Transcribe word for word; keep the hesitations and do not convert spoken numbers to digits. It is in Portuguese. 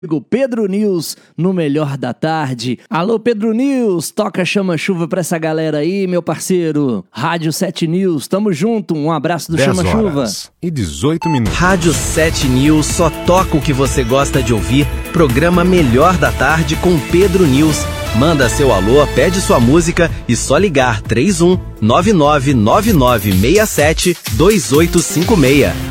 Pedro News no Melhor da Tarde. Alô, Pedro News, toca Chama-Chuva pra essa galera aí, meu parceiro. Rádio sete News, tamo junto, um abraço do Chama-Chuva. E dezoito minutos. Rádio sete News só toca o que você gosta de ouvir. Programa Melhor da Tarde com Pedro News. Manda seu alô, pede sua música e só ligar três um nove nove nove nove seis sete dois oito cinco seis.